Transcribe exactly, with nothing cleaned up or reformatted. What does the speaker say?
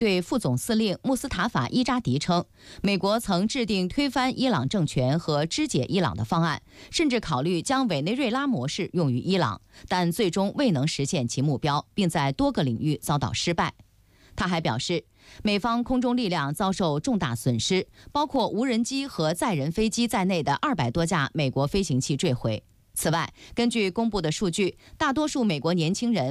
队副总司令穆斯塔法·伊扎迪称，美国曾制定推翻伊朗政权和肢解伊朗的方案，甚至考虑将委内瑞拉模式用于伊朗，但最终未能实现其目标，并在多个领域遭到失败。他还表示，美方空中力量遭受重大损失，包括无人机和载人飞机在内的二百多架美国飞行器坠毁。此外，根据公布的数据，大多数美国年轻人